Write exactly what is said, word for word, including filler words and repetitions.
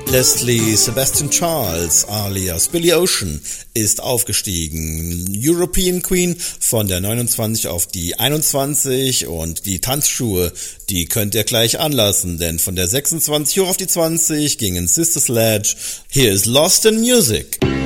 Leslie Sebastian Charles alias Billy Ocean ist aufgestiegen. European Queen von der neunundzwanzig auf die einundzwanzig und die Tanzschuhe, die könnt ihr gleich anlassen, denn von der sechsundzwanzig hoch auf die zwanzig gingen Sister Sledge. Here is Lost in Music.